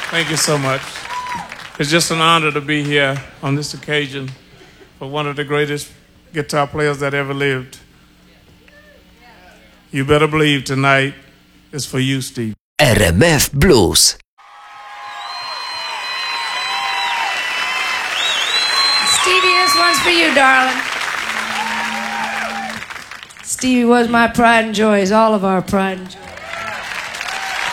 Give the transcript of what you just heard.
Thank you so much. It's just an honor to be here on this occasion for one of the greatest guitar players that ever lived. You better believe tonight is for you, Steve. RMF Blues. Stevie, this one's for you, darling. Stevie was my pride and joy. He's all of our pride and joy.